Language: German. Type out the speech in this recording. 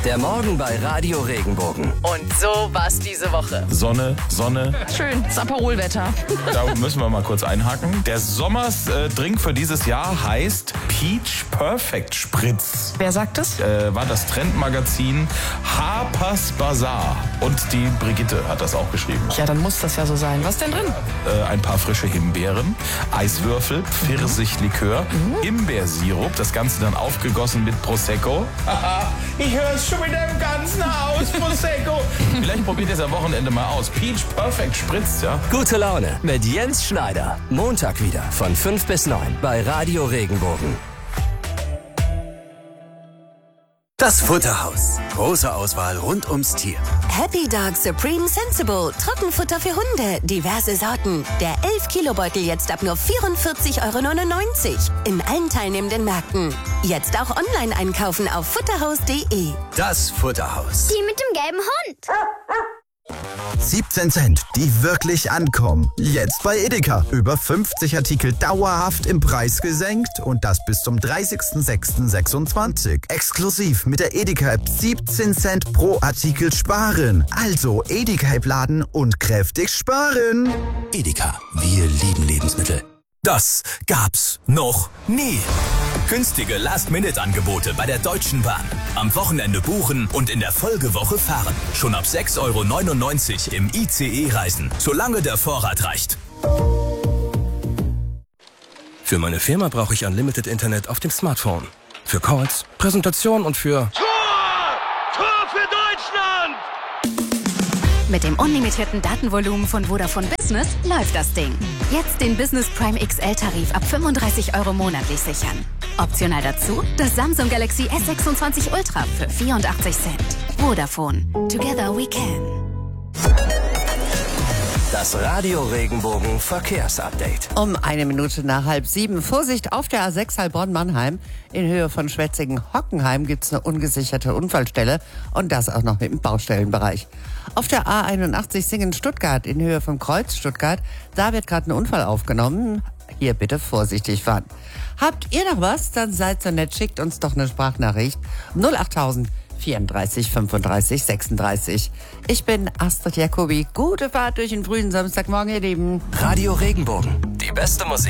Der Morgen bei Radio Regenbogen. Und so war's diese Woche. Sonne. Schön, das Aperolwetter. Da müssen wir mal kurz einhaken. Der Sommers-Drink für dieses Jahr heißt Peach Perfect Spritz. Wer sagt es? War das Trendmagazin Harper's Bazaar. Und die Brigitte hat das auch geschrieben. Ja, dann muss das ja so sein. Was denn drin? Ein paar frische Himbeeren, Eiswürfel, Pfirsichlikör, Himbeersirup, das Ganze dann aufgegossen mit Prosecco. Ich höre es schon wieder im ganzen Haus, Prosecco. Vielleicht probiert ihr es am Wochenende mal aus. Peach Perfect Spritz, ja? Gute Laune mit Jens Schneider. Montag wieder von 5 bis 9 bei Radio Regenbogen. Das Futterhaus. Große Auswahl rund ums Tier. Happy Dog Supreme Sensible. Trockenfutter für Hunde. Diverse Sorten. Der 11-Kilo-Beutel jetzt ab nur 44,99 € in allen teilnehmenden Märkten. Jetzt auch online einkaufen auf futterhaus.de. Das Futterhaus. Die mit dem gelben Hund. 17 Cent, die wirklich ankommen. Jetzt bei Edeka. Über 50 Artikel dauerhaft im Preis gesenkt und das bis zum 30.06.26. Exklusiv mit der Edeka-App 17 Cent pro Artikel sparen. Also Edeka-App laden und kräftig sparen. Edeka, wir lieben Lebensmittel. Das gab's noch nie. Günstige Last-Minute-Angebote bei der Deutschen Bahn. Am Wochenende buchen und in der Folgewoche fahren. Schon ab 6,99 € im ICE reisen, solange der Vorrat reicht. Für meine Firma brauche ich Unlimited Internet auf dem Smartphone. Für Calls, Präsentation und für... Tor für Deutschland! Mit dem unlimitierten Datenvolumen von Vodafone Business läuft das Ding. Jetzt den Business Prime XL-Tarif ab 35 € monatlich sichern. Optional dazu das Samsung Galaxy S26 Ultra für 84 Cent. Vodafone. Together we can. Das Radio Regenbogen Verkehrsupdate. Um 6:01. Vorsicht auf der A6 Heilbronn-Mannheim. In Höhe von Schwetzingen-Hockenheim gibt es eine ungesicherte Unfallstelle und das auch noch im Baustellenbereich. Auf der A81 Singen-Stuttgart in Höhe vom Kreuz Stuttgart, da wird gerade ein Unfall aufgenommen. Hier bitte vorsichtig fahren. Habt ihr noch was? Dann seid so nett, schickt uns doch eine Sprachnachricht. 08000 34 35 36. Ich bin Astrid Jacobi. Gute Fahrt durch den frühen Samstagmorgen, ihr Lieben. Radio Regenbogen. Die beste Musik.